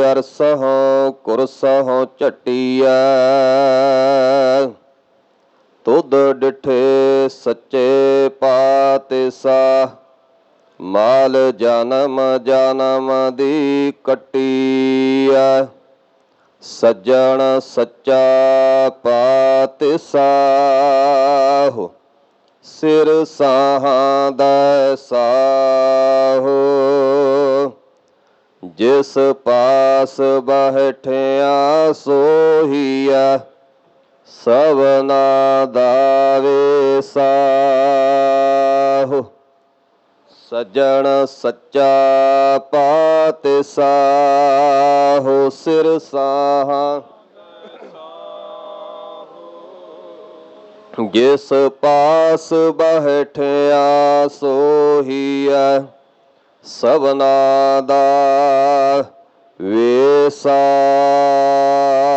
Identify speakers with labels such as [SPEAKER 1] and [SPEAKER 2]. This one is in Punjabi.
[SPEAKER 1] ਅਰਸਹੁ ਕੁਰਸਹੁ ਝਟੀਐ। ਤੁਧ ਡਿਠੇ ਸੱਚੇ ਪਾਤਿਸ਼ਾਹ, ਮਾਲ ਜਨਮ ਜਨਮ ਦੀ ਕੱਟੀਐ। ਸੱਜਣ ਸੱਚਾ ਪਾਤਿਸ਼ਾਹ, ਸਿਰ ਸਾਹਾਂ ਦਾ ਸਾਹੁ। ਜਿਸ ਪਾਸ ਬੈਠਿਆ ਸੋਹੀਆ, ਸਭਨਾ ਦਾ ਵੇਸਾਹੁ। ਸੱਜਣ ਸੱਚਾ ਪਾਤਿਸ਼ਾਹ, ਸਿਰ ਸਾਹਾਂ। ਜਿਸ ਪਾਸ ਬੈਠਿਆ ਸੋਹੀਆ, ਸਭਨਾ ਦਾ ਵੇਸਾਹੁ।